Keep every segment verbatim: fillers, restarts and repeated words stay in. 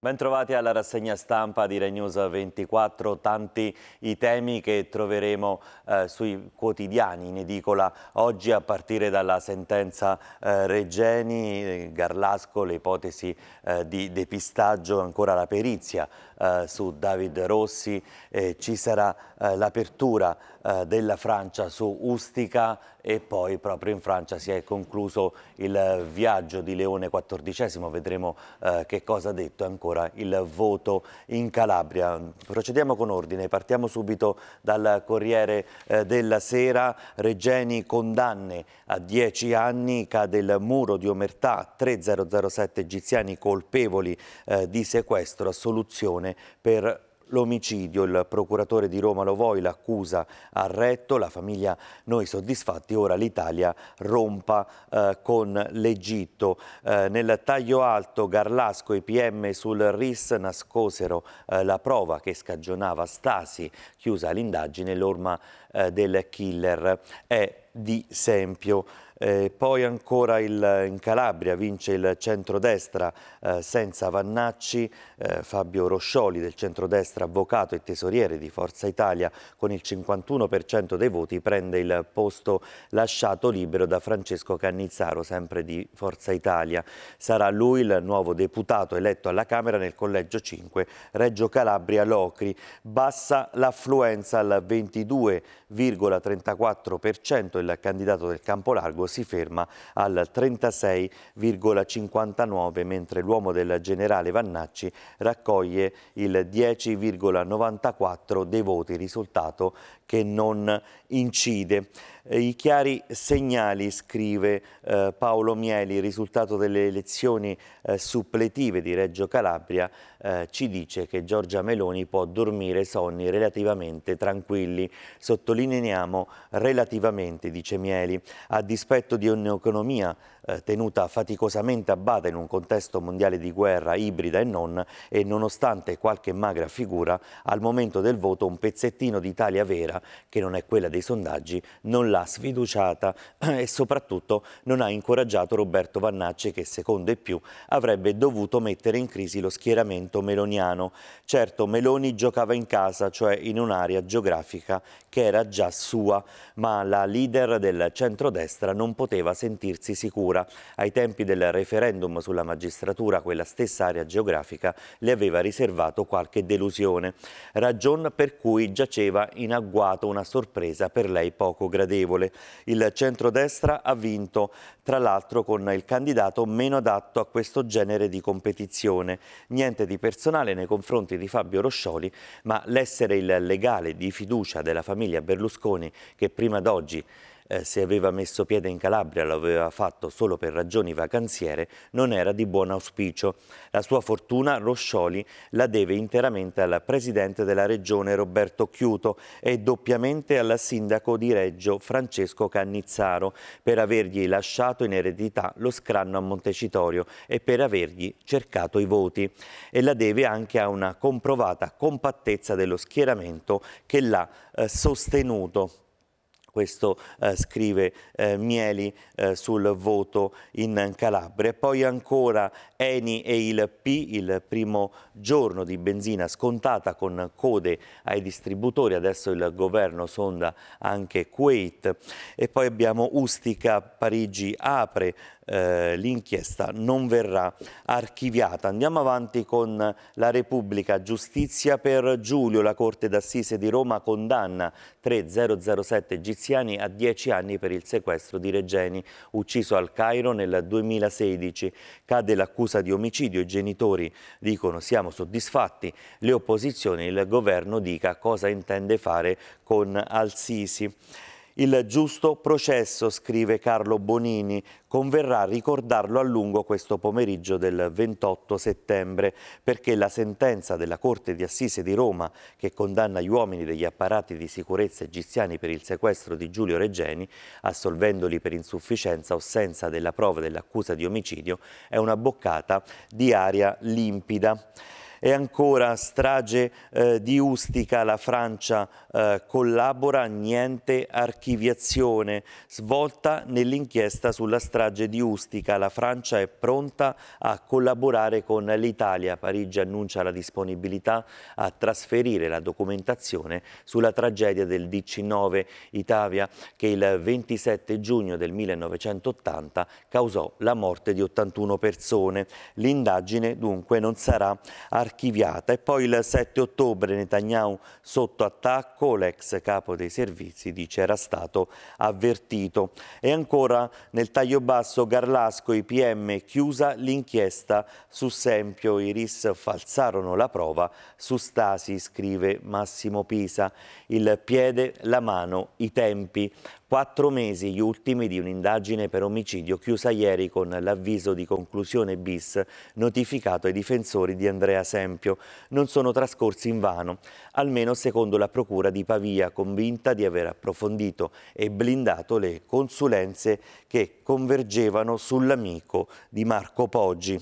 Bentrovati alla rassegna stampa di Rai News ventiquattro, tanti i temi che troveremo eh, sui quotidiani in edicola oggi, a partire dalla sentenza eh, Regeni, eh, Garlasco, le ipotesi eh, di depistaggio, ancora la perizia eh, su David Rossi, eh, ci sarà eh, l'apertura eh, della Francia su Ustica e poi proprio in Francia si è concluso il viaggio di Leone quattordicesimo, vedremo eh, che cosa ha detto ancora il voto in Calabria. Procediamo con ordine, partiamo subito dal Corriere eh, della Sera. Regeni condanne a dieci anni, cade il muro di omertà, tremilazerosette egiziani colpevoli eh, di sequestro, assoluzione per l'omicidio. Il procuratore di Roma Lovoi l'accusa ha retto, la famiglia noi soddisfatti, ora l'Italia rompa eh, con l'Egitto. Eh, nel taglio alto Garlasco e i P M sul R I S nascosero eh, la prova che scagionava Stasi, chiusa l'indagine, l'orma eh, del killer è di Sempio. Eh, poi ancora il, in Calabria vince il centrodestra eh, senza Vannacci, eh, Fabio Roscioli del centrodestra, avvocato e tesoriere di Forza Italia, con il cinquantuno per cento dei voti prende il posto lasciato libero da Francesco Cannizzaro, sempre di Forza Italia. Sarà lui il nuovo deputato eletto alla Camera nel collegio cinque Reggio Calabria Locri. Bassa l'affluenza al ventidue virgola trentaquattro per cento, il candidato del Campolargo si ferma al trentasei virgola cinquantanove, mentre l'uomo del generale Vannacci raccoglie il dieci virgola novantaquattro dei voti, risultato che non incide. I chiari segnali, scrive eh, Paolo Mieli, il risultato delle elezioni eh, suppletive di Reggio Calabria eh, ci dice che Giorgia Meloni può dormire sonni relativamente tranquilli. Sottolineiamo relativamente, dice Mieli, a dispetto di un'economia eh, tenuta faticosamente a bada in un contesto mondiale di guerra ibrida e non, e nonostante qualche magra figura, al momento del voto un pezzettino di Italia vera, che non è quella dei sondaggi, non l'ha sfiduciata e soprattutto non ha incoraggiato Roberto Vannacci, che secondo e più avrebbe dovuto mettere in crisi lo schieramento meloniano. Certo, Meloni giocava in casa, cioè in un'area geografica che era già sua, ma la leader del centrodestra non poteva sentirsi sicura. Ai tempi del referendum sulla magistratura, quella stessa area geografica le aveva riservato qualche delusione, ragion per cui giaceva in agguato una sorpresa per lei poco gradevole. Il centrodestra ha vinto, tra l'altro con il candidato meno adatto a questo genere di competizione. Niente di personale nei confronti di Fabio Roscioli, ma l'essere il legale di fiducia della famiglia Berlusconi, che prima d'oggi Eh, se aveva messo piede in Calabria lo aveva fatto solo per ragioni vacanziere, non era di buon auspicio. La sua fortuna Roscioli la deve interamente al presidente della regione Roberto Chiuto e doppiamente al sindaco di Reggio Francesco Cannizzaro, per avergli lasciato in eredità lo scranno a Montecitorio e per avergli cercato i voti. E la deve anche a una comprovata compattezza dello schieramento che l'ha eh, sostenuto. Questo eh, scrive eh, Mieli eh, sul voto in Calabria. Poi ancora Eni e il P, il primo giorno di benzina scontata con code ai distributori, adesso il governo sonda anche Kuwait. E poi abbiamo Ustica, Parigi apre, eh, l'inchiesta non verrà archiviata. Andiamo avanti con la Repubblica. Giustizia per Giulio, la Corte d'Assise di Roma condanna tremilazerosette egiziani a dieci anni per il sequestro di Regeni, ucciso al Cairo nel duemilasedici. Cade l'accusa di omicidio, i genitori dicono siamo soddisfatti, le opposizioni, il governo dica cosa intende fare con Al-Sisi. Il giusto processo, scrive Carlo Bonini, converrà ricordarlo a lungo questo pomeriggio del ventotto settembre, perché la sentenza della Corte di Assise di Roma, che condanna gli uomini degli apparati di sicurezza egiziani per il sequestro di Giulio Regeni, assolvendoli per insufficienza o assenza della prova dell'accusa di omicidio, è una boccata di aria limpida. E ancora strage eh, di Ustica, la Francia eh, collabora, niente archiviazione. Svolta nell'inchiesta sulla strage di Ustica, la Francia è pronta a collaborare con l'Italia. Parigi annuncia la disponibilità a trasferire la documentazione sulla tragedia del diciannove Italia che il ventisette giugno del millenovecentottanta causò la morte di ottantuno persone. L'indagine dunque non sarà archiviata. archiviata. E poi il sette ottobre Netanyahu sotto attacco, l'ex capo dei servizi dice era stato avvertito. E ancora nel taglio basso Garlasco, I P M chiusa l'inchiesta su Sempio, i R I S falsarono la prova su Stasi, scrive Massimo Pisa, il piede, la mano, i tempi. Quattro mesi gli ultimi di un'indagine per omicidio chiusa ieri con l'avviso di conclusione bis notificato ai difensori di Andrea Sempio. Non sono trascorsi invano, almeno secondo la Procura di Pavia, convinta di aver approfondito e blindato le consulenze che convergevano sull'amico di Marco Poggi.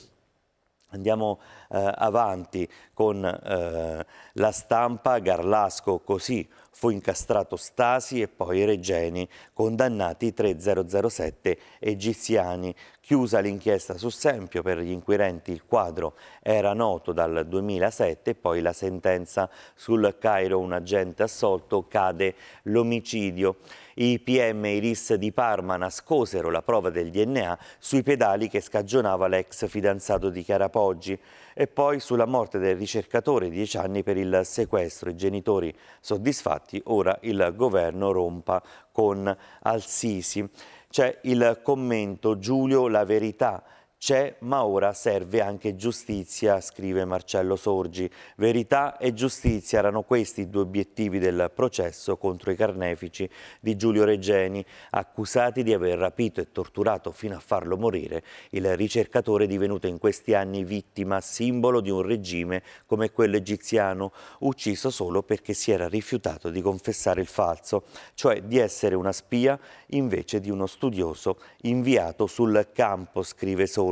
Andiamo eh, avanti con eh, la Stampa. Garlasco così fu incastrato Stasi e poi Regeni, condannati tre mila sette egiziani. Chiusa l'inchiesta su Sempio, per gli inquirenti il quadro era noto dal duemilasette e poi la sentenza sul Cairo, un agente assolto, cade l'omicidio. I P M e i R I S di Parma nascosero la prova del D N A sui pedali che scagionava l'ex fidanzato di Chiara Poggi. E poi sulla morte del ricercatore, dieci anni per il sequestro. I genitori soddisfatti, ora il governo rompa con Al-Sisi. C'è il commento, Giulio, la verità c'è, ma ora serve anche giustizia, scrive Marcello Sorgi. Verità e giustizia erano questi i due obiettivi del processo contro i carnefici di Giulio Regeni, accusati di aver rapito e torturato fino a farlo morire il ricercatore divenuto in questi anni vittima, simbolo di un regime come quello egiziano, ucciso solo perché si era rifiutato di confessare il falso, cioè di essere una spia invece di uno studioso inviato sul campo, scrive Sorgi.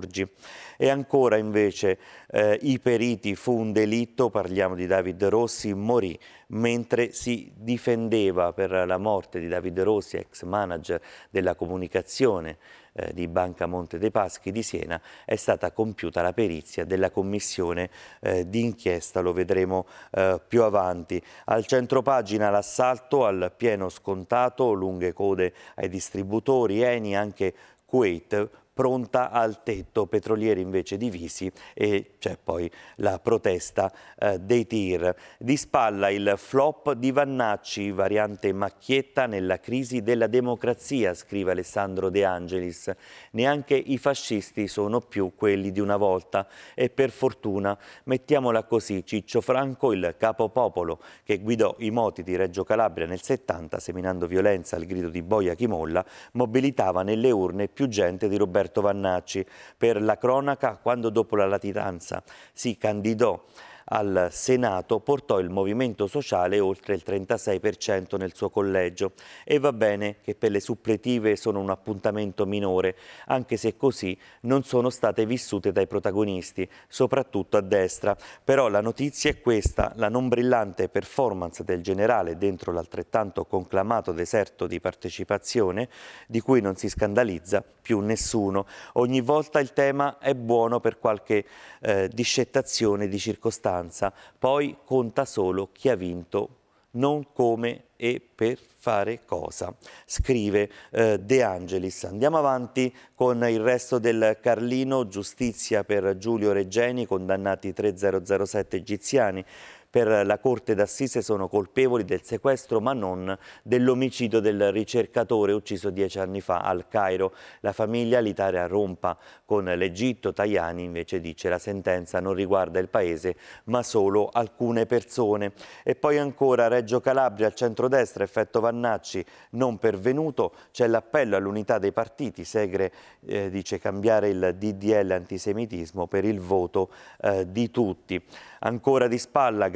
E ancora invece eh, i periti, fu un delitto, parliamo di David Rossi, morì mentre si difendeva. Per la morte di David Rossi, ex manager della comunicazione eh, di Banca Monte dei Paschi di Siena, è stata compiuta la perizia della commissione eh, d'inchiesta, lo vedremo eh, più avanti. Al centropagina l'assalto al pieno scontato, lunghe code ai distributori, Eni, anche Kuwait pronta al tetto, petrolieri invece divisi, e c'è poi la protesta eh, dei tir. Di spalla il flop di Vannacci, variante macchietta nella crisi della democrazia, scrive Alessandro De Angelis. Neanche i fascisti sono più quelli di una volta e per fortuna, mettiamola così, Ciccio Franco, il capopopolo che guidò i moti di Reggio Calabria nel settanta, seminando violenza al grido di Boia chi molla, mobilitava nelle urne più gente di Roberto Vannacci. Per la cronaca, quando dopo la latitanza si candidò al Senato, portò il movimento sociale oltre il trentasei per cento nel suo collegio, e va bene che per le suppletive sono un appuntamento minore, anche se così non sono state vissute dai protagonisti, soprattutto a destra. Però la notizia è questa: la non brillante performance del generale dentro l'altrettanto conclamato deserto di partecipazione, di cui non si scandalizza più nessuno. Ogni volta il tema è buono per qualche eh, discettazione di circostanza, poi conta solo chi ha vinto, non come e per fare cosa, scrive eh, De Angelis. Andiamo avanti con il resto del Carlino. Giustizia per Giulio Regeni, condannati tre mila sette egiziani. Per la Corte d'Assise sono colpevoli del sequestro ma non dell'omicidio del ricercatore ucciso dieci anni fa al Cairo. La famiglia, l'Italia rompa con l'Egitto. Tajani invece dice la sentenza non riguarda il paese ma solo alcune persone. E poi ancora Reggio Calabria, al centrodestra, effetto Vannacci non pervenuto. C'è l'appello all'unità dei partiti. Segre eh, dice cambiare il D D L antisemitismo per il voto eh, di tutti. Ancora di spalla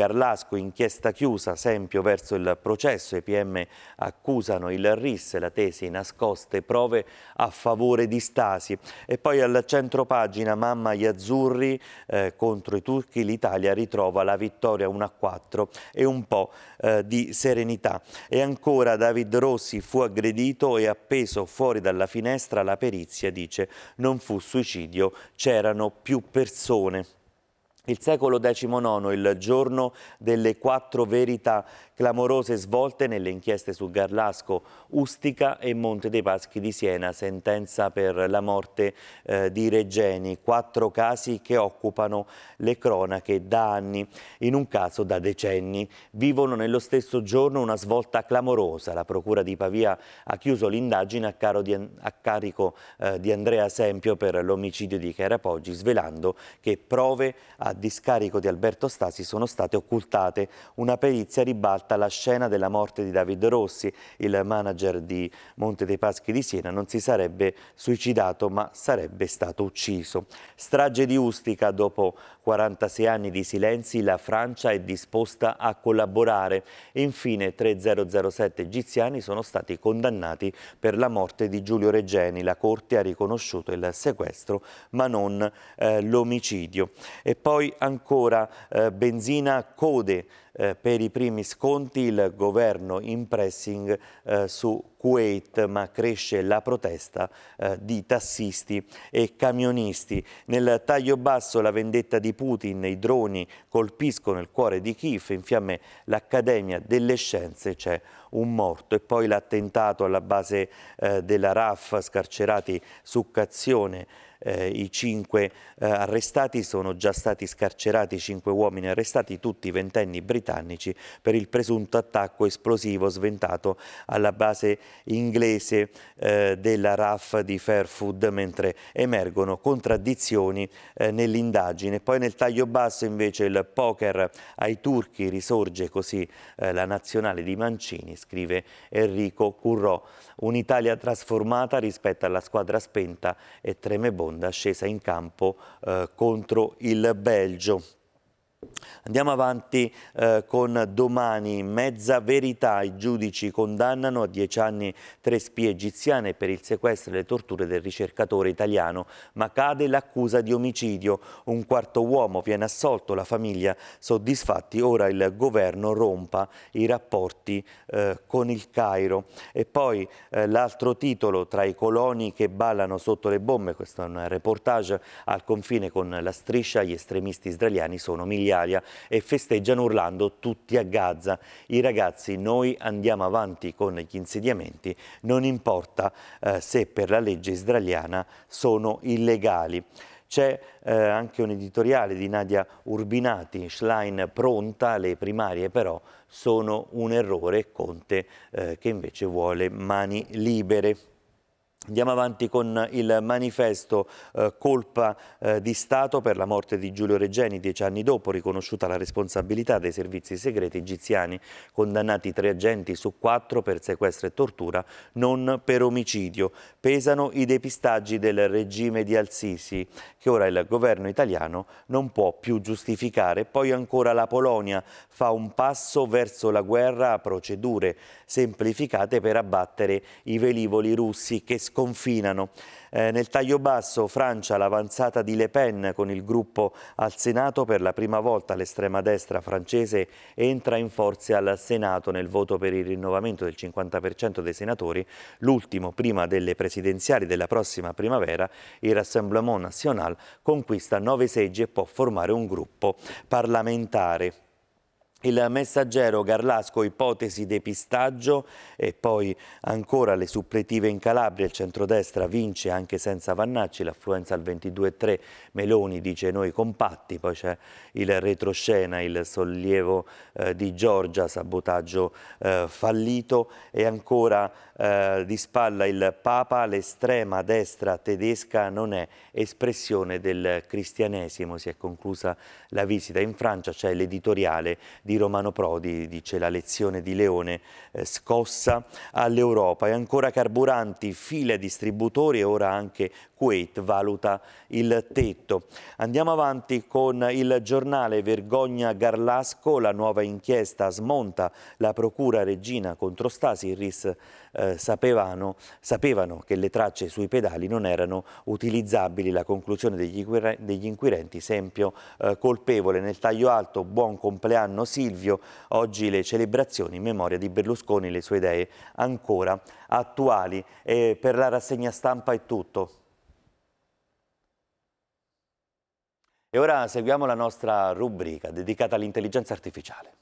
Garlasco, inchiesta chiusa, Sempio verso il processo, i P M accusano il R I S, la tesi nascoste, prove a favore di Stasi. E poi al centro pagina, mamma gli azzurri eh, contro i turchi, l'Italia ritrova la vittoria uno a quattro e un po' eh, di serenità. E ancora David Rossi fu aggredito e appeso fuori dalla finestra, la perizia dice non fu suicidio, c'erano più persone. Il secolo diciannove, il giorno delle quattro verità clamorose svolte nelle inchieste su Garlasco, Ustica e Monte dei Paschi di Siena, sentenza per la morte eh, di Regeni, quattro casi che occupano le cronache da anni, in un caso da decenni. Vivono nello stesso giorno una svolta clamorosa. La Procura di Pavia ha chiuso l'indagine a, a carico eh, di Andrea Sempio per l'omicidio di Chiara Poggi, svelando che prove a a discarico di Alberto Stasi sono state occultate. Una perizia ribalta la scena della morte di David Rossi. Il manager di Monte dei Paschi di Siena non si sarebbe suicidato ma sarebbe stato ucciso. Strage di Ustica, dopo quarantasei anni di silenzi, la Francia è disposta a collaborare. E infine tremilasette egiziani sono stati condannati per la morte di Giulio Regeni. La Corte ha riconosciuto il sequestro ma non eh, l'omicidio. E poi ancora eh, benzina, code eh, per i primi sconti, il governo in pressing eh, su Kuwait, ma cresce la protesta eh, di tassisti e camionisti. Nel taglio basso la vendetta di Putin, i droni colpiscono il cuore di Kiev, in fiamme l'Accademia delle Scienze, c'è un morto. E poi l'attentato alla base eh, della R A F, scarcerati su cauzione. Eh, I cinque eh, arrestati sono già stati scarcerati, cinque uomini arrestati, tutti ventenni britannici, per il presunto attacco esplosivo sventato alla base inglese eh, della R A F di Fairfood, mentre emergono contraddizioni eh, nell'indagine. Poi nel taglio basso invece il poker ai turchi, risorge così eh, la nazionale di Mancini, scrive Enrico Currò. Un'Italia trasformata rispetto alla squadra spenta e tremebonda scesa in campo eh, contro il Belgio. Andiamo avanti eh, con Domani, mezza verità. I giudici condannano a dieci anni tre spie egiziane per il sequestro e le torture del ricercatore italiano, ma cade l'accusa di omicidio. Un quarto uomo viene assolto, la famiglia soddisfatti, ora il governo rompa i rapporti eh, con il Cairo. E poi eh, l'altro titolo, tra i coloni che ballano sotto le bombe, questo è un reportage al confine con la striscia, gli estremisti israeliani sono migliaia e festeggiano urlando tutti a Gaza. I ragazzi, noi andiamo avanti con gli insediamenti, non importa eh, se per la legge israeliana sono illegali. C'è eh, anche un editoriale di Nadia Urbinati, Schlein pronta, le primarie però sono un errore, Conte eh, che invece vuole mani libere. Andiamo avanti con il manifesto, eh, colpa eh, di Stato per la morte di Giulio Regeni, dieci anni dopo, riconosciuta la responsabilità dei servizi segreti egiziani, condannati tre agenti su quattro per sequestro e tortura, non per omicidio. Pesano i depistaggi del regime di Al-Sisi, che ora il governo italiano non può più giustificare. Poi ancora la Polonia fa un passo verso la guerra a procedure semplificate per abbattere i velivoli russi che sconfinano. Eh, nel taglio basso, Francia, l'avanzata di Le Pen con il gruppo al Senato. Per la prima volta l'estrema destra francese entra in forze al Senato nel voto per il rinnovamento del cinquanta per cento dei senatori, l'ultimo prima delle presidenziali della prossima primavera. Il Rassemblement National conquista nove seggi e può formare un gruppo parlamentare. Il Messaggero, Garlasco, ipotesi depistaggio. E poi ancora le suppletive in Calabria, il centrodestra vince anche senza Vannacci, l'affluenza al ventidue virgola tre, Meloni dice noi compatti. Poi c'è il retroscena, il sollievo eh, di Giorgia, sabotaggio eh, fallito. E ancora eh, di spalla il Papa, l'estrema destra tedesca non è espressione del cristianesimo. Si è conclusa la visita in Francia, c'è l'editoriale di di Romano Prodi, dice la lezione di Leone eh, scossa all'Europa. E ancora carburanti, file distributori e ora anche Kuwait valuta il tetto. Andiamo avanti con il giornale. Vergogna Garlasco, la nuova inchiesta smonta la procura Regina contro Stasi. Il R I S eh, sapevano, sapevano che le tracce sui pedali non erano utilizzabili. La conclusione degli, degli inquirenti, esempio eh, colpevole. Nel taglio alto, buon compleanno Silvio, oggi le celebrazioni in memoria di Berlusconi, le sue idee ancora attuali. E per la rassegna stampa è tutto. E ora seguiamo la nostra rubrica dedicata all'intelligenza artificiale.